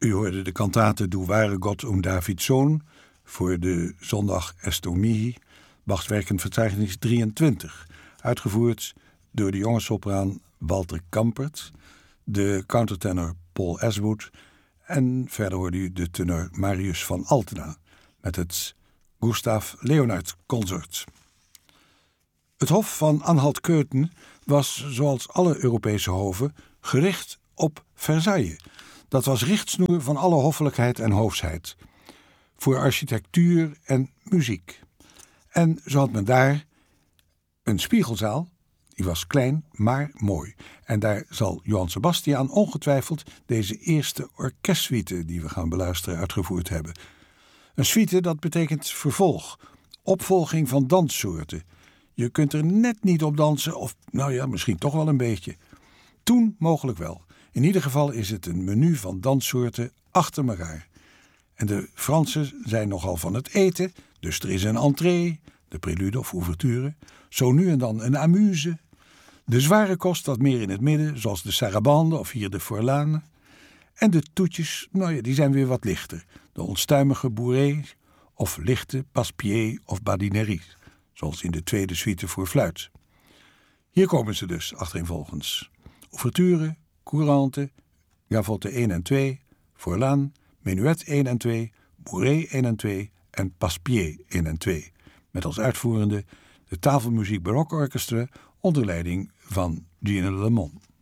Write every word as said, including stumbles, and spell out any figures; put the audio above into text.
U hoorde de kantate Du wahre Gott und Davids Zoon voor de zondag Estomie, Bachs werkenverzeichnis drieëntwintig, uitgevoerd door de jonge sopraan Walter Kampert, de countertenor Paul Aswood en verder hoorde u de tenor Marius van Altena met het Gustav Leonard Consort. Het hof van Anhalt-Köthen was, zoals alle Europese hoven, gericht op Versailles. Dat was richtsnoer van alle hoffelijkheid en hoofsheid, voor architectuur en muziek. En zo had men daar een spiegelzaal, die was klein, maar mooi. En daar zal Johann Sebastian ongetwijfeld deze eerste orkestsuite die we gaan beluisteren uitgevoerd hebben. Een suite, dat betekent vervolg, opvolging van danssoorten. Je kunt er net niet op dansen, of nou ja, misschien toch wel een beetje. Toen mogelijk wel. In ieder geval is het een menu van danssoorten achter elkaar. En de Fransen zijn nogal van het eten, dus er is een entrée, de prelude of ouverture, zo nu en dan een amuse. De zware kost wat meer in het midden, zoals de sarabande of hier de forlane. En de toetjes, nou ja, die zijn weer wat lichter. De onstuimige bourrées of lichte passepieds of badineries, zoals in de tweede suite voor fluit. Hier komen ze dus achtereenvolgens. Ouverture, courante, gavotte één en twee, forlane, menuet één en twee, bourrée één en twee en passepieds één en twee. Met als uitvoerende de Tafelmuziek Baroque Orchestra onder leiding van Gino Lemon.